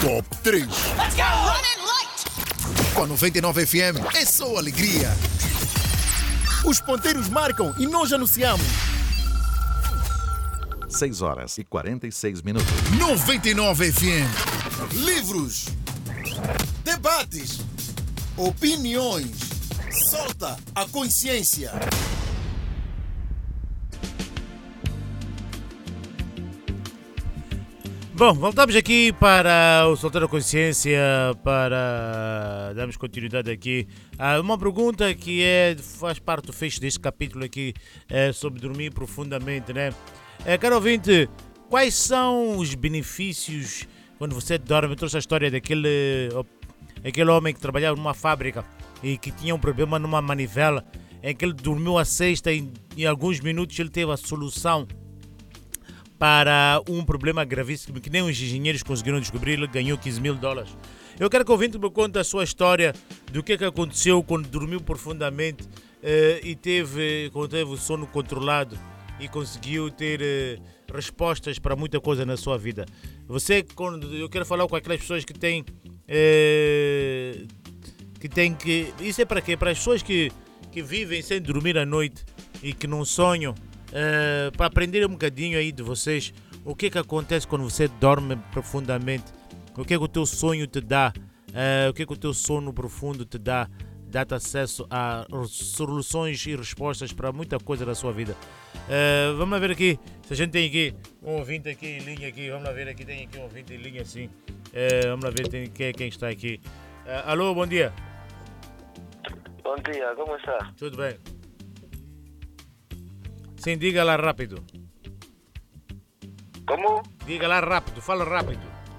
Top 3. Com a 99 FM é só alegria. Os ponteiros marcam e nós anunciamos. 6 horas e 46 minutos. 99 FM. Livros, debates, opiniões. Solta a consciência. Bom, voltamos aqui para o Soltar a Consciência para darmos continuidade aqui a uma pergunta que faz parte do fecho deste capítulo aqui sobre dormir profundamente, né? Caro ouvinte, quais são os benefícios quando você dorme? Eu trouxe a história daquele homem que trabalhava numa fábrica e que tinha um problema numa manivela em que ele dormiu a sexta e em alguns minutos ele teve a solução para um problema gravíssimo que nem os engenheiros conseguiram descobrir. Ele ganhou $15,000. Eu quero que o ouvinte me conte a sua história do que aconteceu quando dormiu profundamente quando teve o sono controlado e conseguiu ter respostas para muita coisa na sua vida. Eu quero falar com aquelas pessoas que têm isso é para quê? Para as pessoas que vivem sem dormir à noite e que não sonham. Para aprender um bocadinho aí de vocês, o que acontece quando você dorme profundamente, o que o teu sonho te dá, o que o teu sono profundo te dá, dá-te acesso a soluções e respostas para muita coisa da sua vida. Vamos lá ver aqui, se a gente tem aqui um ouvinte aqui em linha aqui, vamos lá ver aqui, tem aqui um ouvinte em linha assim, vamos lá ver quem está aqui. Alô, bom dia. Bom dia, como está? Tudo bem? Sim, diga lá rápido. Como? Diga lá rápido, fala rápido.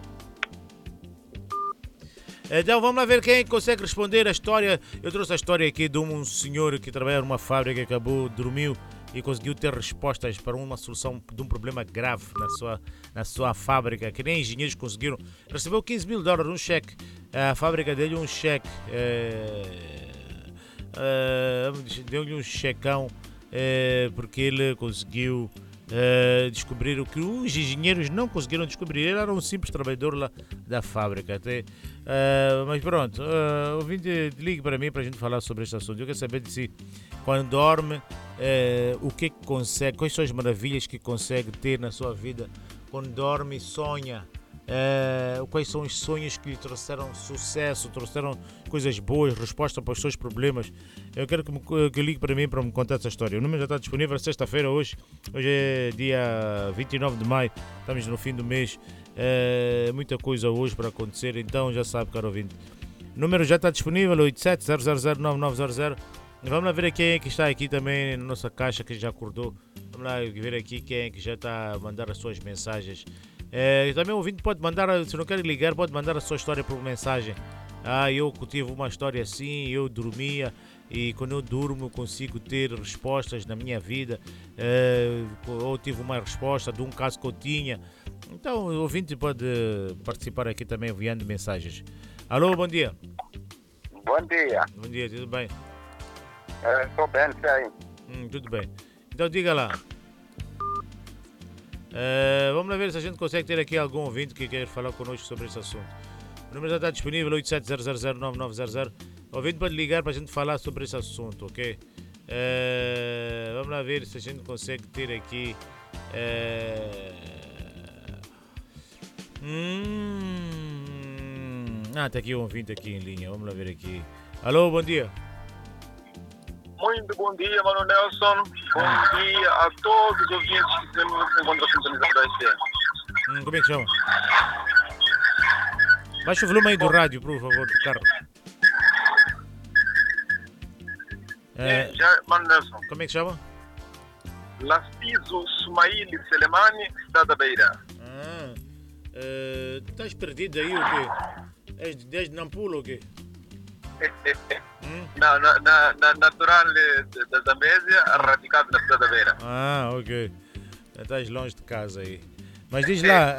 Então vamos lá ver quem consegue responder a história. Eu trouxe a história aqui de um senhor que trabalha numa fábrica, dormiu e conseguiu ter respostas para uma solução de um problema grave na sua fábrica, que nem engenheiros conseguiram. Recebeu $15,000, um cheque. A fábrica deu-lhe um cheque. Deu-lhe um checão. Porque ele conseguiu descobrir o que os engenheiros não conseguiram descobrir. Ele era um simples trabalhador lá da fábrica. Mas pronto, ouvinte, ligue para mim para a gente falar sobre este assunto. Eu quero saber de si, quando dorme, o que consegue, quais são as maravilhas que consegue ter na sua vida quando dorme e sonha. Quais são os sonhos que lhe trouxeram sucesso, trouxeram coisas boas, resposta para os seus problemas. Eu quero que ligue para mim para me contar essa história. O número já está disponível sexta-feira hoje é dia 29 de maio, estamos no fim do mês. Muita coisa hoje para acontecer, então já sabe, caro ouvinte. O número já está disponível, 87-000-9900. Vamos lá ver quem é que está aqui também na nossa caixa, que já acordou. Vamos lá ver aqui quem é que já está a mandar as suas mensagens. Também o ouvinte pode mandar, se não quer ligar, pode mandar a sua história por mensagem. Eu tive uma história assim, eu dormia e quando eu durmo consigo ter respostas na minha vida, ou tive uma resposta de um caso que eu tinha. Então o ouvinte pode participar aqui também enviando mensagens. Alô, bom dia. Bom dia. Bom dia, tudo bem? Estou bem, sei. Tudo bem. Então diga lá. Vamos lá ver se a gente consegue ter aqui algum ouvinte que quer falar connosco sobre esse assunto. O número já está disponível, 87-000-9900. O ouvinte pode ligar para a gente falar sobre esse assunto, ok? Vamos lá ver se a gente consegue ter aqui... Está aqui um ouvinte aqui em linha, vamos lá ver aqui. Alô, bom dia. Muito bom dia, Mano Nelson. Bom dia a todos os ouvintes que se encontram sintonizados da FM. Como é que chama? Baixa o volume aí do rádio, por favor, do carro. Mano Nelson. Como é que chama? Laciso Sumaili Selemani, Cidade da Beira. Estás perdido aí o quê? És desde Nampula ou quê? Natural da Zambésia, radicado na Cidade da Beira. Ok. Estás longe de casa aí. Mas diz lá,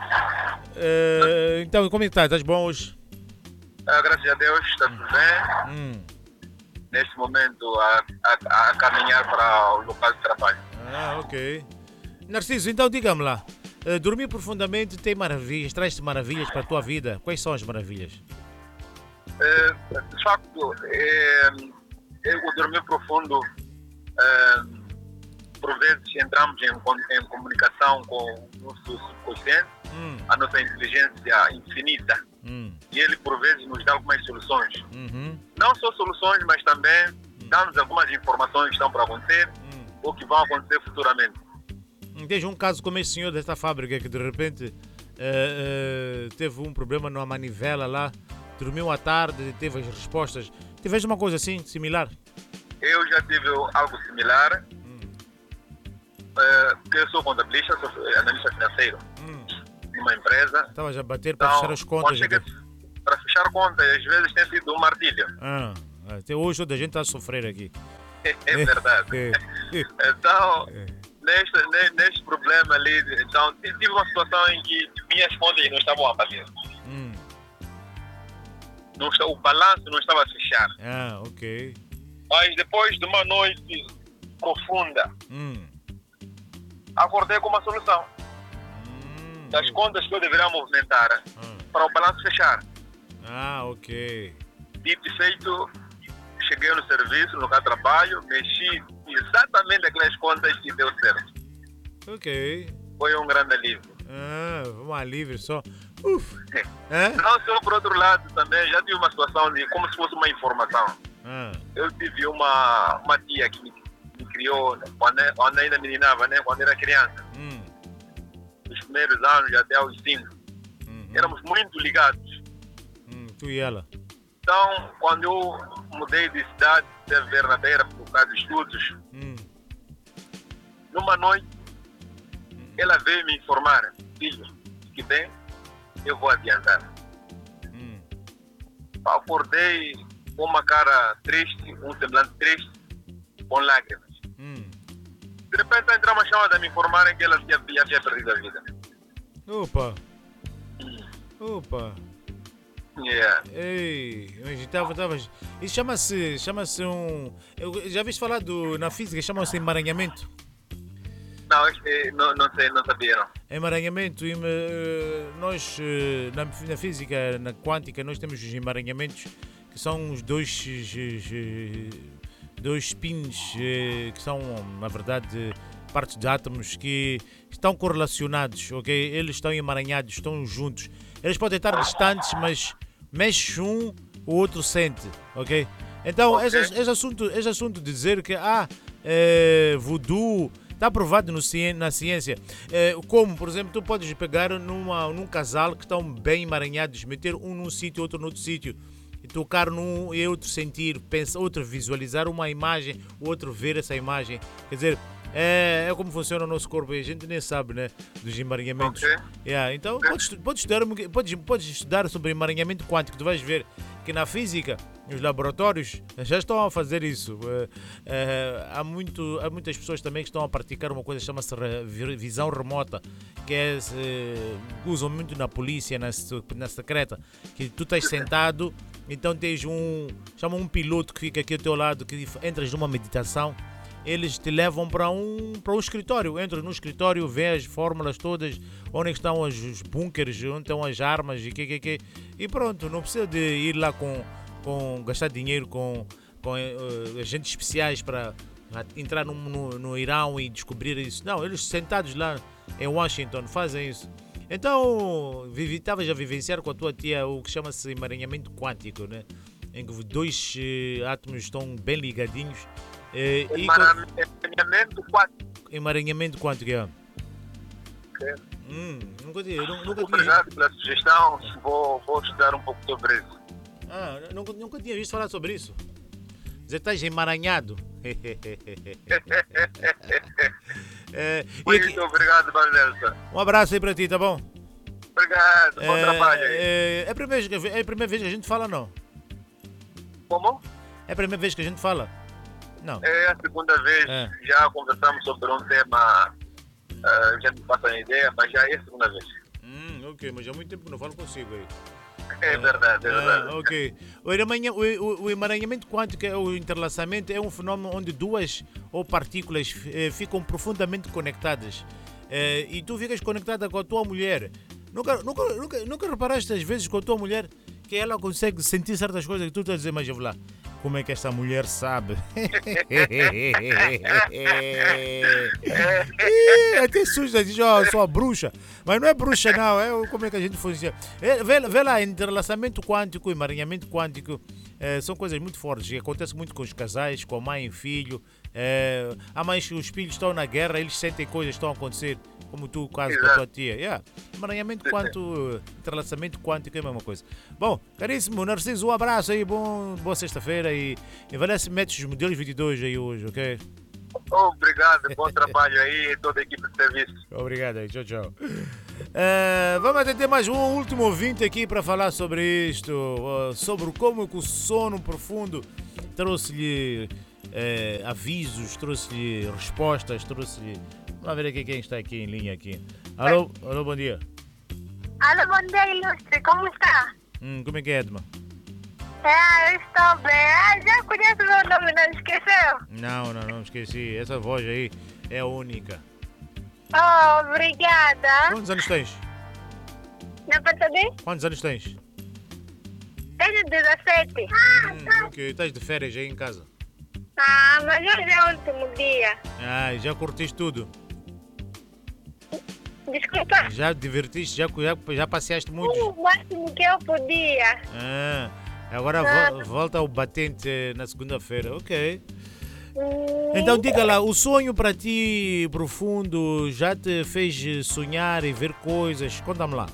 então como é que estás? Estás bom hoje? Graças a Deus, está tudo bem. Neste momento, a caminhar para o local de trabalho. Ok. Narciso, então diga-me lá. Dormir profundamente tem maravilhas, traz-te maravilhas para a tua vida. Quais são as maravilhas? De facto, o dormir profundo, por vezes entramos em comunicação com o nosso subconsciente, a nossa inteligência infinita, e ele por vezes nos dá algumas soluções. Não só soluções, mas também dá-nos algumas informações que estão para acontecer ou que vão acontecer futuramente. Tens um caso como esse senhor desta fábrica que de repente teve um problema numa manivela lá, dormiu à tarde, teve as respostas. Tiveste uma coisa assim, similar? Eu já tive algo similar, porque eu sou contabilista, sou analista financeiro numa empresa. Estavas a bater para fechar as contas. Para fechar contas, às vezes tem sido um martírio. Até hoje toda a gente está a sofrer aqui. É verdade. Então, neste problema ali, então, tive uma situação em que minhas contas não estavam a bater. O balanço não estava a fechar. Ok. Mas depois de uma noite profunda, acordei com uma solução. Das contas que eu deveria movimentar para o balanço fechar. Ok. Dito e feito, cheguei no serviço, no local de trabalho, mexi exatamente aquelas contas e deu certo. Ok. Foi um grande alívio. Um alívio só. Não só por outro lado também, já tive uma situação de como se fosse uma informação. Eu tive uma tia que me criou quando ainda meninava, né? Quando era criança. Nos primeiros anos, até aos 5. Éramos muito ligados. Tu e ela? Então, quando eu mudei de cidade, de Verdadeira, por causa de estudos, numa noite, ela veio me informar: filho, que bem, eu vou adiantar. Acordei com uma cara triste, um semblante triste, com lágrimas. De repente entrou uma chamada a me informarem que ela havia perdido a vida. Opa! Yeah. Ei, mas estavas. Isso chama-se um. Já viste falar na física, chama-se emaranhamento. Não sei, não sabia não. Emaranhamento, nós na física, na quântica, nós temos os emaranhamentos, que são os dois spins, que são, na verdade, partes de átomos que estão correlacionados, ok? Eles estão emaranhados, estão juntos. Eles podem estar distantes, mas mexe um, o outro sente, ok? Então, esse assunto de dizer que voodoo está provado na ciência. Como, por exemplo, tu podes pegar num casal que estão bem emaranhados, meter um num sítio, outro no outro sítio, e tocar num e outro sentir, outro visualizar uma imagem, o outro ver essa imagem. Quer dizer, é como funciona o nosso corpo e a gente nem sabe, né, dos emaranhamentos. Então, podes estudar sobre emaranhamento quântico. Tu vais ver que na física, nos laboratórios, já estão a fazer isso. Há muitas pessoas também que estão a praticar uma coisa que chama-se visão remota, que usam muito na polícia, na secreta, que tu estás sentado, então tens chamam um piloto que fica aqui ao teu lado, que entras numa meditação. Eles te levam para um escritório. Entras no escritório, vê as fórmulas todas, onde estão os bunkers, onde estão as armas e pronto. Não precisa de ir lá gastar dinheiro com agentes especiais para entrar no Irão e descobrir isso. Não, eles sentados lá em Washington fazem isso. Então, estavas a vivenciar com a tua tia o que chama-se emaranhamento quântico, né? Em que dois átomos estão bem ligadinhos. Emaranhamento quântico. Emaranhamento quântico, Nunca tinha. Obrigado pela sugestão. Vou estudar um pouco sobre isso. Nunca tinha visto falar sobre isso. Dizer que estás emaranhado. Muito obrigado, Vanessa. Um abraço aí para ti, tá bom? Obrigado, bom trabalho. É a primeira vez que a gente fala, não? Como? É a primeira vez que a gente fala? Não. É a segunda vez. Já conversamos sobre um tema, já me passa a ideia, mas já é a segunda vez. Ok, mas há muito tempo que não falo consigo aí. É verdade. Ok. O emaranhamento quântico, o entrelaçamento, é um fenômeno onde duas ou partículas ficam profundamente conectadas. e tu ficas conectada com a tua mulher. Nunca reparaste às vezes com a tua mulher que ela consegue sentir certas coisas que tu estás a dizer, mas eu vou lá, como é que esta mulher sabe? Até suja, diz, sou a bruxa. Mas não é bruxa não, é como é que a gente funciona. Vê lá, entrelaçamento quântico e emaranhamento quântico são coisas muito fortes e acontece muito com os casais, com a mãe e filho. Há mães que os filhos estão na guerra, eles sentem coisas que estão a acontecer, como tu, caso com a tua tia. Emaranhamento quântico, entrelaçamento quântico é a mesma coisa. Bom, caríssimo Narciso, um abraço aí, boa sexta-feira e valesse metes os modelos 22 aí hoje, ok? Obrigado, bom trabalho aí e toda a equipe de serviço. Obrigado aí, tchau. Vamos atender mais um último ouvinte aqui para falar sobre isto, sobre como que o sono profundo trouxe-lhe avisos, trouxe-lhe respostas, trouxe-lhe... Vamos ver aqui quem está aqui em linha aqui. Alô, bom dia. Alô, bom dia, ilustre, como está? Como é que é, Edma? Eu estou bem. Já conhece o meu nome, não esqueceu? Não esqueci. Essa voz aí é única. Oh, obrigada. Quantos anos tens? Não percebi? Quantos anos tens? Tenho 17. Ok, estás de férias aí em casa? Mas hoje é o último dia. Já curtiste tudo? Desculpa. Já te divertiste? Já passeaste muito? O máximo que eu podia. Agora volta ao batente na segunda-feira, ok. Então diga lá, o sonho para ti profundo já te fez sonhar e ver coisas? Conta-me lá.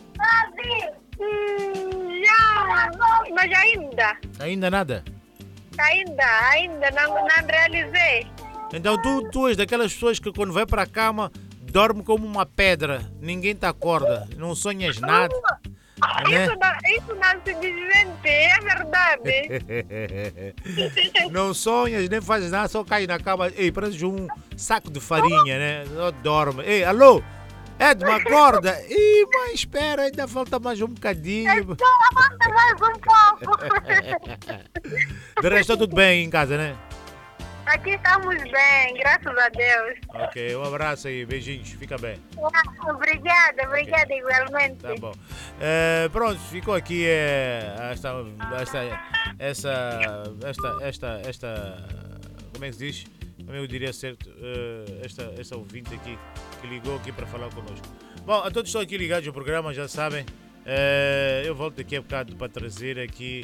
Já, mas ainda. Ainda nada? Ainda não realizei. Então tu és daquelas pessoas que quando vai para a cama dorme como uma pedra, ninguém te acorda, não sonhas nada. Né? Isso não se desmente, é verdade. Não sonhas, nem fazes nada, só cai na cama. Ei, parece um saco de farinha, né? Só dorme. Ei, alô? Edma, acorda. Ih, mãe, espera, ainda falta mais um bocadinho. Falta mais um pouco. De resto, tudo bem em casa, né? Aqui estamos bem, graças a Deus. Ok, um abraço aí, beijinhos, fica bem. Obrigada igualmente. Tá bom. Pronto, ficou aqui como é que se diz? Como eu diria certo, esta ouvinte aqui que ligou aqui para falar connosco. Bom, a todos que estão aqui ligados ao programa já sabem, eu volto daqui a bocado para trazer aqui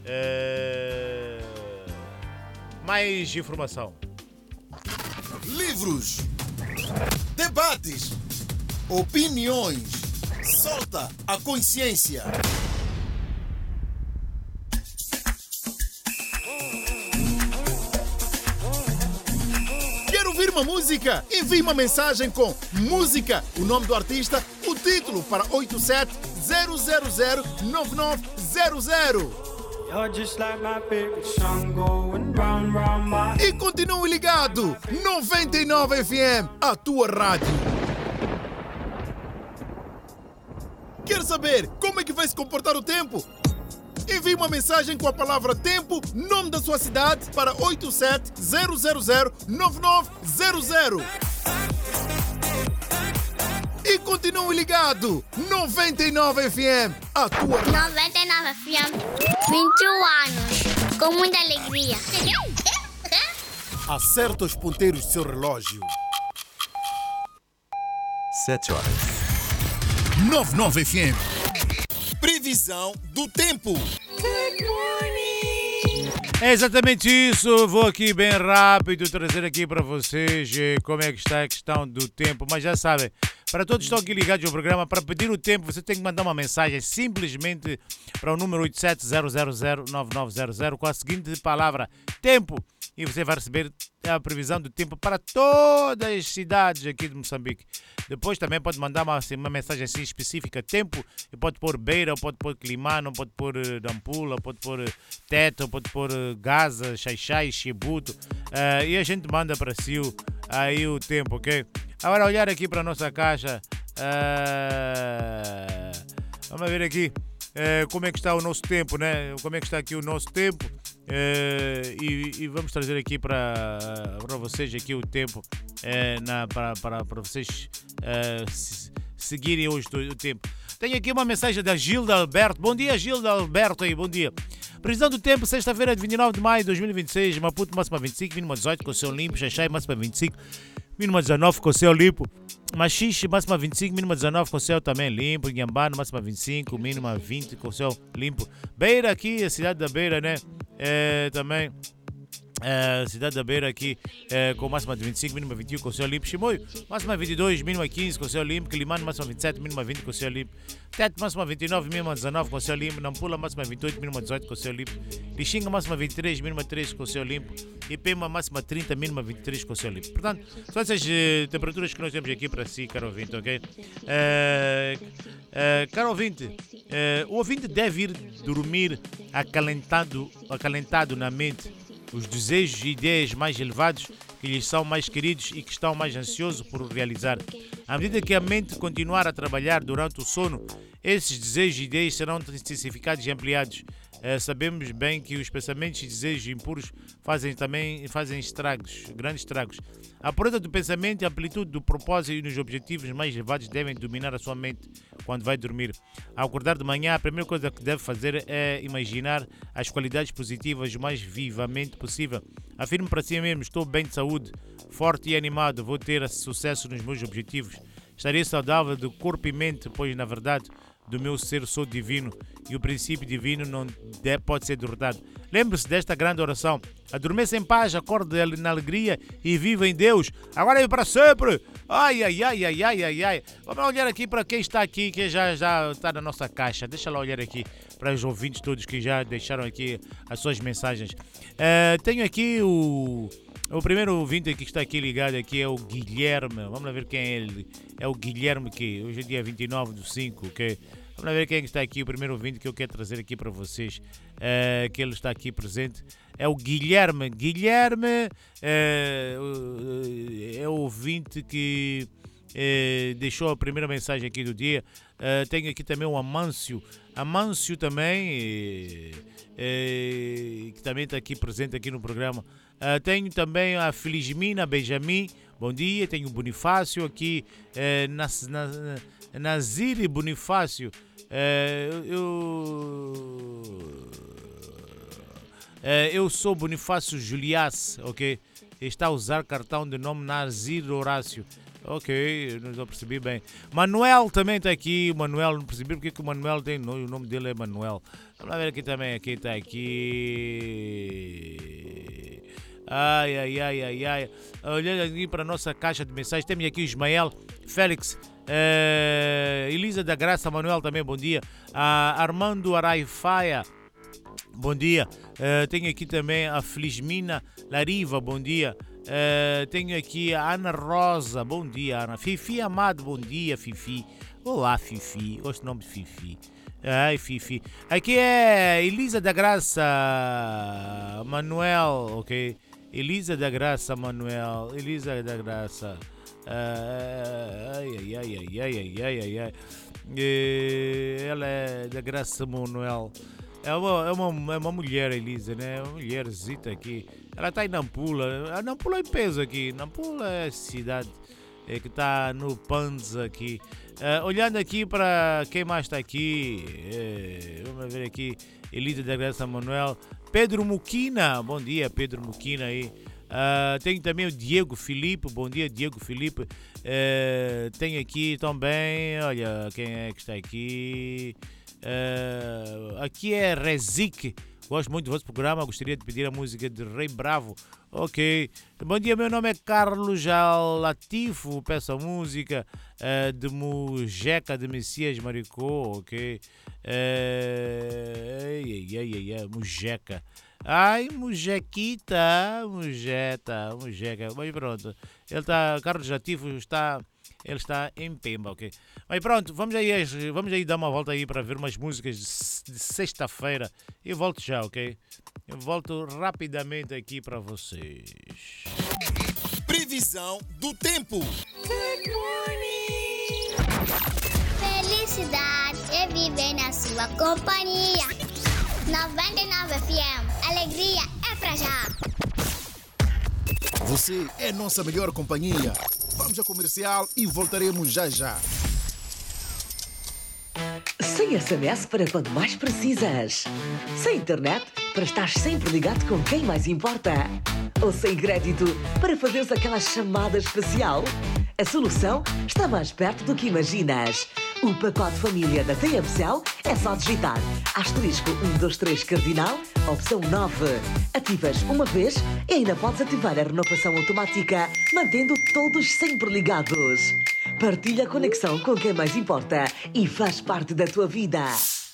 mais informação. Livros, debates, opiniões. Solta a consciência. Quer ouvir uma música? Envie uma mensagem com música, o nome do artista, o título para 87-000-9900. E continue ligado, 99 FM, a tua rádio. Quer saber como é que vai se comportar o tempo? Envie uma mensagem com a palavra tempo, nome da sua cidade para 87-000-9900. E continue ligado, 99 FM, a tua... 99 FM, 21 anos, com muita alegria. Acerta os ponteiros do seu relógio. 7 horas. 99 FM. Previsão do tempo. É exatamente isso, vou aqui bem rápido trazer aqui para vocês como é que está a questão do tempo, mas já sabem, para todos que estão aqui ligados ao programa, para pedir o tempo você tem que mandar uma mensagem simplesmente para o número 87-000-9900 com a seguinte palavra, tempo, e você vai receber a previsão do tempo para todas as cidades aqui de Moçambique. Depois também pode mandar uma mensagem assim específica, tempo, e pode pôr Beira, pode pôr Climano, pode pôr Nampula, pode pôr Teto, pode pôr Gaza, Xaixai, Chibuto, e a gente manda para si aí o tempo, ok? Agora olhar aqui para a nossa caixa, vamos ver aqui como é que está o nosso tempo, né? Como é que está aqui o nosso tempo. E vamos trazer aqui para vocês aqui o tempo para vocês seguirem hoje o tempo. Tenho aqui uma mensagem da Gilda Alberto. Bom dia, Gilda Alberto aí, bom dia. Previsão do tempo, sexta-feira de 29 de maio de 2026, Maputo, máxima 25, mínima 18, com céu limpo, Xaixai, máxima 25, mínima 19, com céu limpo, Machixe, máxima 25, mínima 19, com céu também limpo, Inhambane, máxima 25, mínima 20, com céu limpo. Beira aqui, a cidade da Beira, né? Também... cidade da Beira aqui com máxima de 25, mínima 21 com céu limpo. Chimoio, máxima 22, mínima 15 com céu limpo. Quilimane, máxima 27, mínima 20 com céu limpo. Tete, máxima 29, mínima 19 com céu limpo. Nampula, máxima 28, mínima 18 com céu limpo. Lixinga, máxima 23, mínima 13 com céu limpo. E Pema, máxima 30, mínima 23 com céu limpo. Portanto, são essas temperaturas que nós temos aqui para si, caro ouvinte, ok? Caro ouvinte, o ouvinte deve ir dormir acalentado na mente os desejos e ideias mais elevados que lhes são mais queridos e que estão mais ansiosos por realizar. À medida que a mente continuar a trabalhar durante o sono, esses desejos e ideias serão intensificados e ampliados. Sabemos bem que os pensamentos e desejos impuros fazem estragos, grandes estragos. A pureza do pensamento e a amplitude do propósito e os objetivos mais elevados devem dominar a sua mente quando vai dormir. Ao acordar de manhã, a primeira coisa que deve fazer é imaginar as qualidades positivas o mais vivamente possível. Afirme para si mesmo: estou bem de saúde, forte e animado, vou ter sucesso nos meus objetivos. Estarei saudável de corpo e mente, pois na verdade do meu ser sou divino e o princípio divino não pode ser derrotado. Lembre-se desta grande oração: adormeça em paz, acorde na alegria e viva em Deus, agora e para sempre. Ai, ai, ai, ai, ai, ai, ai. Vamos olhar aqui para quem está aqui, que já está na nossa caixa. Deixa lá olhar aqui para os ouvintes todos que já deixaram aqui as suas mensagens. Tenho aqui o primeiro ouvinte aqui que está aqui ligado aqui é o Guilherme. Vamos lá ver quem é ele. É o Guilherme que hoje é dia 29/5, ok? Vamos lá ver quem está aqui, o primeiro ouvinte que eu quero trazer aqui para vocês, que ele está aqui presente. É o Guilherme. Guilherme é o ouvinte que deixou a primeira mensagem aqui do dia. Tenho aqui também o Amâncio. Amâncio também, que também está aqui presente aqui no programa. Tenho também a Felismina Benjamin, bom dia. Tenho o Bonifácio aqui, Nazir Bonifácio. Eu sou Bonifácio Juliás, ok? Está a usar cartão de nome Nazir Horácio. Ok, não percebi bem. Manuel também está aqui. O Manuel, não percebi porque que o Manuel tem. O nome dele é Manuel. Vamos lá ver aqui também. Aqui está aqui. Ai, ai, ai, ai, ai. Olhando aqui para a nossa caixa de mensagens, temos aqui o Ismael, Félix, Elisa da Graça, Manuel também, bom dia. Armando Araifaia, bom dia. Tenho aqui também a Felismina Lariva, bom dia. Tenho aqui a Ana Rosa, bom dia, Ana. Fifi Amado, bom dia, Fifi. Olá, Fifi, gosto do nome de Fifi. Ai, Fifi. Aqui é Elisa da Graça, Manuel, ok? Elisa da Graça, Manuel. Elisa da Graça. Ai, ai, ai, ai, ai, ai, ai, ai. Ela é da Graça, Manuel. É uma mulher, Elisa, né? Uma mulherzita aqui. Ela está em Nampula. A Nampula é em peso aqui. Nampula é a cidade que está no Panza aqui. Olhando aqui para quem mais está aqui. Vamos ver aqui. Elisa da Graça, Manuel. Pedro Muquina, bom dia, Pedro Muquina aí. Tenho também o Diego Filipe, bom dia, Diego Filipe. Tenho aqui também, olha, quem é que está aqui? Aqui é Rezik. Gosto muito do vosso programa, gostaria de pedir a música de Rei Bravo. Ok. Bom dia, meu nome é Carlos Latifo, peço a música de Mujeca de Messias Maricô, ok. Mujeca. Ai, Mujequita, Mujeca. Mas pronto, Carlos Latifo está em Pemba, ok? Mas pronto, vamos aí dar uma volta aí para ver umas músicas de sexta-feira. Eu volto já, ok? Eu volto rapidamente aqui para vocês. Previsão do tempo. Good morning! Felicidade é viver na sua companhia. 99 FM. Alegria é pra já. Você é nossa melhor companhia. Vamos ao comercial e voltaremos já já. Sem SMS para quando mais precisas. Sem internet para estar sempre ligado com quem mais importa. Ou sem crédito para fazeres aquela chamada especial. A solução está mais perto do que imaginas. O pacote família da TMCL é só digitar asterisco 123 cardinal, opção 9. Ativas uma vez e ainda podes ativar a renovação automática, mantendo todos sempre ligados. Partilha a conexão com quem mais importa e faz parte da tua vida.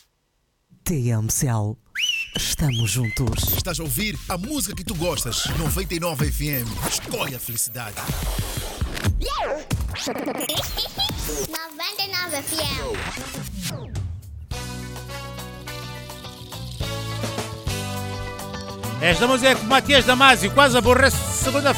TMCL. Estamos juntos. Estás a ouvir a música que tu gostas. 99 FM. Escolhe a felicidade. 99 FM. Esta música é com Matias Damasio, quase aborrece segunda-feira.